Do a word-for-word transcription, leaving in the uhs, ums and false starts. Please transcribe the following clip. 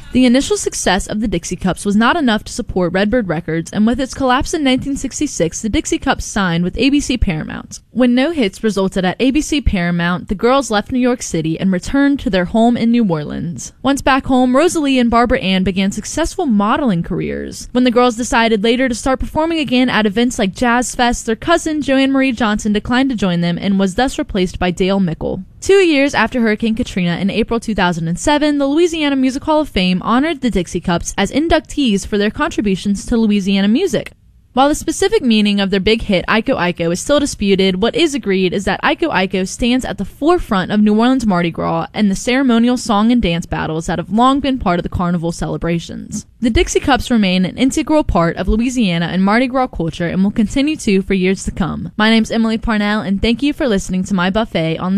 The initial success of the Dixie Cups was not enough to support Redbird Records, and with its collapse in nineteen sixty-six, the Dixie Cups signed with A B C Paramount. When no hits resulted at A B C Paramount, the girls left New York City and returned to their home in New Orleans. Once back home, Rosalie and Barbara Ann began successful modeling careers. When the girls decided later to start performing again at events like Jazz Fest, their cousin Joanne Marie Johnson declined to join them and was thus replaced by Dale Mickle. Two years after Hurricane Katrina, in April two thousand seven, the Louisiana Music Hall of Fame honored the Dixie Cups as inductees for their contributions to Louisiana music. While the specific meaning of their big hit, Iko Iko, is still disputed, what is agreed is that Iko Iko stands at the forefront of New Orleans Mardi Gras and the ceremonial song and dance battles that have long been part of the carnival celebrations. The Dixie Cups remain an integral part of Louisiana and Mardi Gras culture and will continue to for years to come. My name's Emily Parnell, and thank you for listening to my buffet on the